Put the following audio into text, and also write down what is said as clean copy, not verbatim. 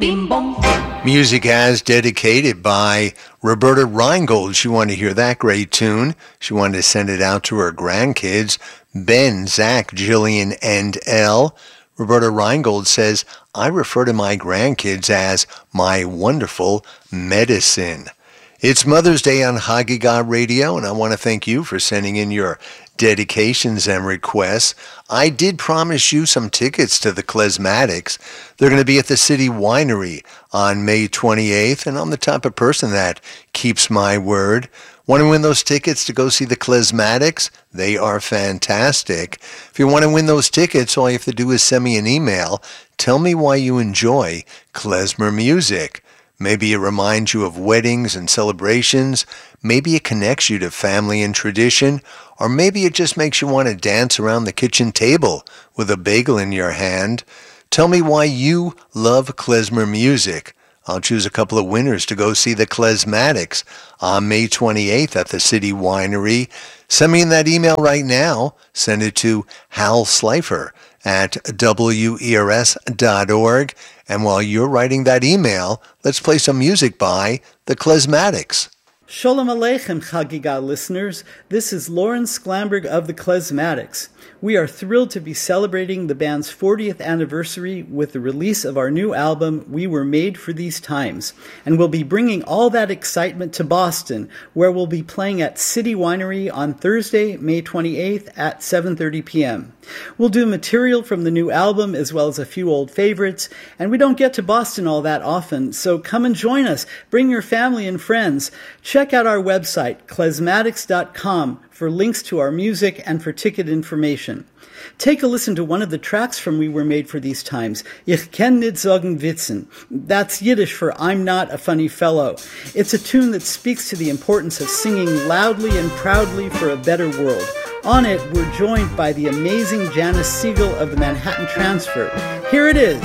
bim bom. Music as dedicated by Roberta Reingold. She wanted to hear that great tune. She wanted to send it out to her grandkids, Ben, Zach, Jillian, and Elle. Roberta Reingold says, I refer to my grandkids as my wonderful medicine. It's Mother's Day on Hagigah Radio, and I want to thank you for sending in your dedications and requests. I did promise you some tickets to the Klezmatics. They're going to be at the City Winery on May 28th, and I'm the type of person that keeps my word. Want to win those tickets to go see the Klezmatics? They are fantastic. If you want to win those tickets, all you have to do is send me an email. Tell me why you enjoy klezmer music. Maybe it reminds you of weddings and celebrations. Maybe it connects you to family and tradition. Or maybe it just makes you want to dance around the kitchen table with a bagel in your hand. Tell me why you love klezmer music. I'll choose a couple of winners to go see the Klezmatics on May 28th at the City Winery. Send me in that email right now. Send it to Hal Slifer at WERS.org. And while you're writing that email, let's play some music by the Klezmatics. Shalom Aleichem, Hagigah listeners. This is Lauren Sklamberg of the Klezmatics. We are thrilled to be celebrating the band's 40th anniversary with the release of our new album, We Were Made for These Times. And we'll be bringing all that excitement to Boston, where we'll be playing at City Winery on Thursday, May 28th at 7:30 p.m. We'll do material from the new album as well as a few old favorites, and we don't get to Boston all that often, so come and join us. Bring your family and friends. Check out our website, klezmatics.com, for links to our music and for ticket information. Take a listen to one of the tracks from We Were Made for These Times, Ich kann nicht sagen Witzen. That's Yiddish for I'm not a funny fellow. It's a tune that speaks to the importance of singing loudly and proudly for a better world. On it, we're joined by the amazing Janice Siegel of the Manhattan Transfer. Here it is.